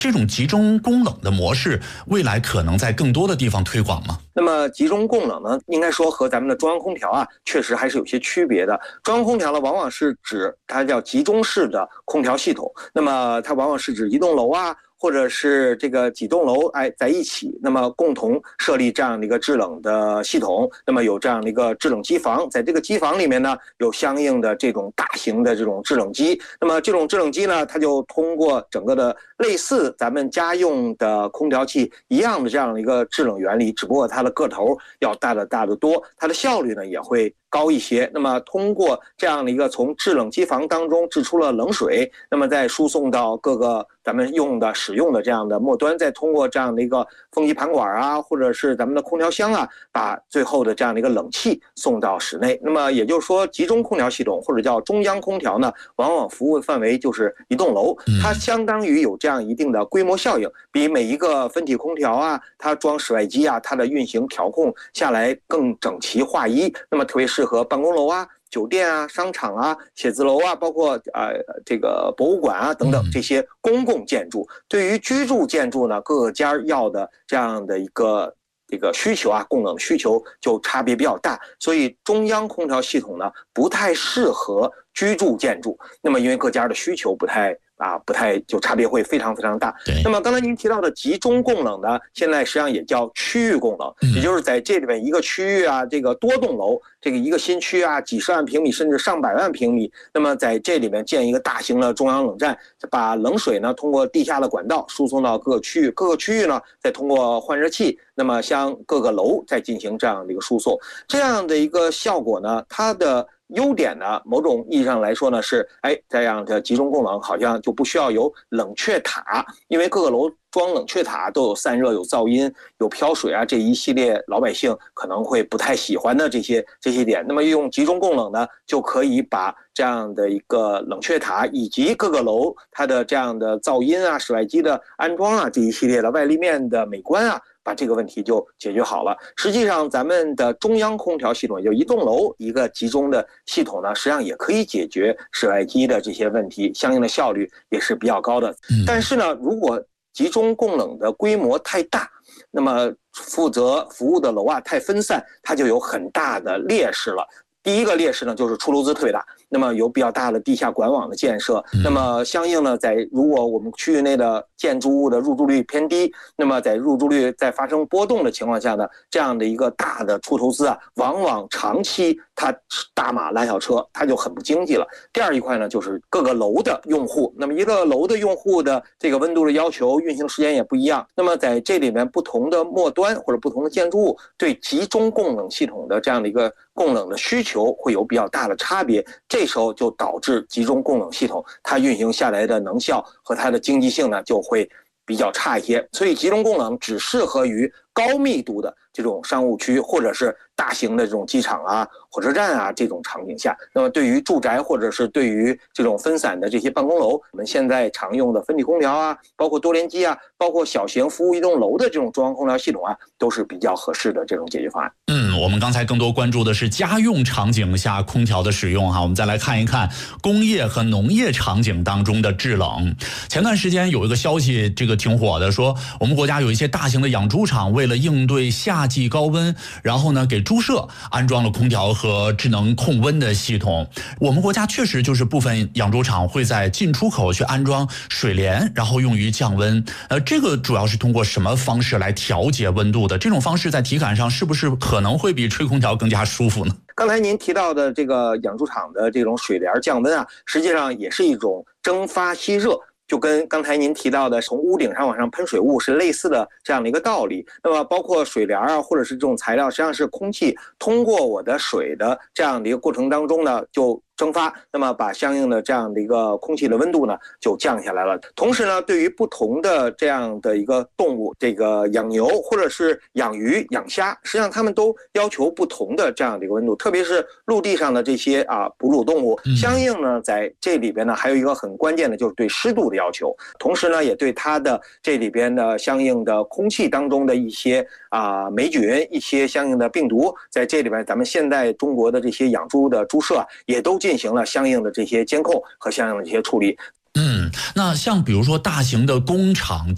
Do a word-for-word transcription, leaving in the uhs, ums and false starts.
这种集中供冷的模式，未来可能在更多的地方推广吗？ 那么集中供冷呢，应该说和咱们的中央空调啊，确实还是有些区别的。中央空调呢，往往是指它叫集中式的空调系统，那么它往往是指一栋楼啊，或者是这个几栋楼哎在一起，那么共同设立这样的一个制冷的系统，那么有这样的一个制冷机房，在这个机房里面呢，有相应的这种大型的这种制冷机，那么这种制冷机呢，它就通过整个的类似咱们家用的空调器一样的这样的一个制冷原理，只不过它的个头要大得大得多，它的效率呢也会高一些。那么通过这样的一个从制冷机房当中制出了冷水，那么再输送到各个咱们用的使用的这样的末端，再通过这样的一个风机盘管啊，或者是咱们的空调箱啊，把最后的这样的一个冷气送到室内。那么也就是说，集中空调系统或者叫中央空调呢，往往服务的范围就是一栋楼，它相当于有这样一定的规模效应，比每一个分体空调啊，它装室外机啊，它的运行调控下来更整齐划一。那么特别适合办公楼啊、酒店啊、商场啊、写字楼啊，包括呃这个博物馆啊等等这些公共建筑。对于居住建筑呢，各个家要的这样的一个这个需求啊，供冷需求就差别比较大，所以中央空调系统呢不太适合居住建筑。那么因为各家的需求不太啊，不太就差别会非常非常大。那么刚才您提到的集中供冷呢，现在实际上也叫区域供冷，也就是在这里面一个区域啊，这个多栋楼，这个一个新区啊，几十万平米甚至上百万平米，那么在这里面建一个大型的中央冷站，把冷水呢通过地下的管道输送到各个区域，各个区域呢再通过换热器，那么向各个楼再进行这样的一个输送，这样的一个效果呢，它的优点呢，某种意义上来说呢是，哎，这样的集中供冷好像就不需要有冷却塔，因为各个楼装冷却塔都有散热、有噪音、有飘水啊，这一系列老百姓可能会不太喜欢的这些这些点。那么用集中供冷呢，就可以把这样的一个冷却塔以及各个楼它的这样的噪音啊、室外机的安装啊这一系列的外立面的美观啊，把这个问题就解决好了。实际上咱们的中央空调系统，也就一栋楼一个集中的系统呢，实际上也可以解决室外机的这些问题，相应的效率也是比较高的。但是呢，如果集中供冷的规模太大，那么负责服务的楼啊太分散，它就有很大的劣势了。第一个劣势呢，就是出楼资特别大，那么有比较大的地下管网的建设，那么相应呢，在如果我们区域内的建筑物的入住率偏低，那么在入住率在发生波动的情况下呢，这样的一个大的出投资啊，往往长期它大马拉小车，它就很不经济了。第二一块呢，就是各个楼的用户，那么一个楼的用户的这个温度的要求、运行时间也不一样，那么在这里面不同的末端或者不同的建筑物对集中供冷系统的这样的一个供冷的需求会有比较大的差别，这时候就导致集中供冷系统它运行下来的能效和它的经济性呢就会比较差一些。所以集中供冷只适合于高密度的这种商务区或者是大型的这种机场啊、火车站啊这种场景下，那么对于住宅或者是对于这种分散的这些办公楼，我们现在常用的分体空调啊，包括多联机啊，包括小型服务一栋楼的这种中央空调系统啊，都是比较合适的这种解决方案。 嗯，我们刚才更多关注的是家用场景下空调的使用哈，我们再来看一看工业和农业场景当中的制冷。前段时间有一个消息，这个挺火的，说我们国家有一些大型的养猪场为了应对夏季高温，然后呢给猪舍安装了空调和智能控温的系统。我们国家确实就是部分养猪场会在进出口去安装水帘，然后用于降温。呃，这个主要是通过什么方式来调节温度的？这种方式在体感上是不是可能会比吹空调更加舒服呢？ 刚才您提到的这个养猪场的这种水帘降温啊，实际上也是一种蒸发吸热，就跟刚才您提到的从屋顶上往上喷水雾是类似的这样的一个道理。那么包括水帘啊，或者是这种材料，实际上是空气通过我的水的这样的一个过程当中呢，就蒸发，那么把相应的这样的一个空气的温度呢就降下来了。同时呢，对于不同的这样的一个动物，这个养牛或者是养鱼、养虾，实际上他们都要求不同的这样的一个温度，特别是陆地上的这些啊哺乳动物，相应呢在这里边呢还有一个很关键的就是对湿度的要求，同时呢也对它的这里边的相应的空气当中的一些啊霉菌、一些相应的病毒，在这里边咱们现在中国的这些养猪的猪舍啊也都进行了相应的这些监控和相应的这些处理。 嗯，那像比如说大型的工厂、